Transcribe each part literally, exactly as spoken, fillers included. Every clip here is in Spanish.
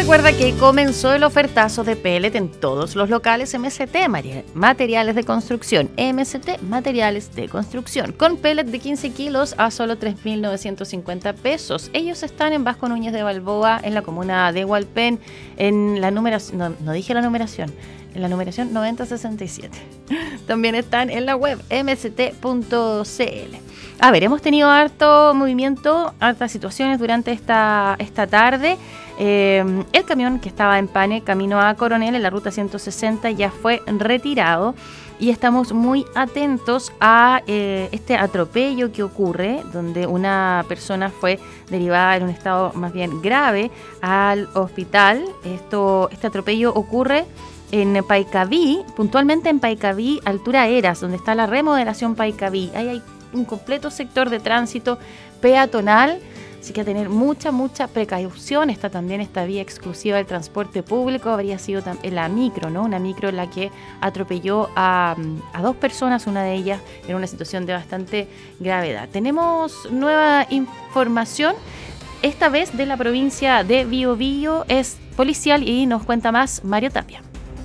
Recuerda que comenzó el ofertazo de pellet en todos los locales M S T, Materiales de Construcción. M S T, Materiales de Construcción. Con pellet de quince kilos a solo tres mil novecientos cincuenta pesos. Ellos están en Vasco Núñez de Balboa, en la comuna de Hualpén, en la numeración, no, no dije la numeración, en la numeración noventa sesenta y siete. También están en la web m s t punto c l. A ver, hemos tenido harto movimiento, hartas situaciones durante esta, esta tarde. Eh, el camión que estaba en Pane, camino a Coronel, en la ruta ciento sesenta, ya fue retirado y estamos muy atentos a eh, este atropello que ocurre, donde una persona fue derivada en un estado más bien grave al hospital. Esto, este atropello ocurre en Paicaví, puntualmente en Paicaví, altura Eras, donde está la remodelación Paicaví. Ahí hay un completo sector de tránsito peatonal, así que a tener mucha, mucha precaución. Está también esta vía exclusiva del transporte público, habría sido en la micro, ¿no? Una micro en la que atropelló a, a dos personas, una de ellas en una situación de bastante gravedad. Tenemos nueva información, esta vez de la provincia de Biobío, es policial y nos cuenta más Mario Tapia.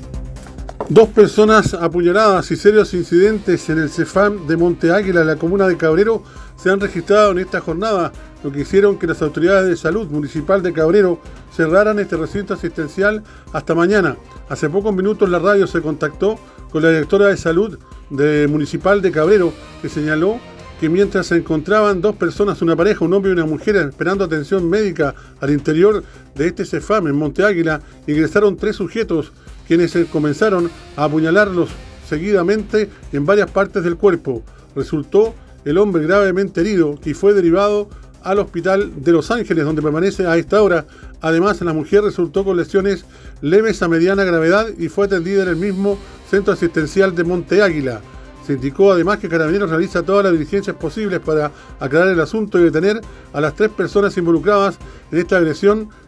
Dos personas apuñaladas y serios incidentes en el CEFAM de Monte Águila, en la comuna de Cabrero, se han registrado en esta jornada, lo que hicieron que las autoridades de salud municipal de Cabrero cerraran este recinto asistencial hasta mañana. Hace pocos minutos la radio se contactó con la directora de salud de municipal de Cabrero, que señaló que mientras se encontraban dos personas, una pareja, un hombre y una mujer, esperando atención médica al interior de este CEFAM en Monte Águila, ingresaron tres sujetos quienes comenzaron a apuñalarlos seguidamente en varias partes del cuerpo. Resultó el hombre gravemente herido, que fue derivado al hospital de Los Ángeles, donde permanece a esta hora. Además, la mujer resultó con lesiones leves a mediana gravedad y fue atendida en el mismo centro asistencial de Monte Águila. Se indicó además que Carabineros realiza todas las diligencias posibles para aclarar el asunto y detener a las tres personas involucradas en esta agresión